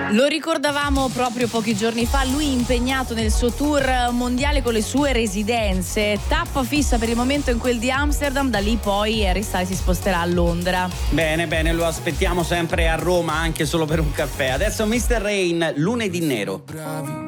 Lo ricordavamo proprio pochi giorni fa, lui impegnato nel suo tour mondiale con le sue residenze, tappa fissa per il momento in quel di Amsterdam, da lì poi Harry Styles si sposterà a Londra. Bene, lo aspettiamo sempre a Roma anche solo per un caffè. Adesso Mr. Rain, Lunedì Nero. Bravi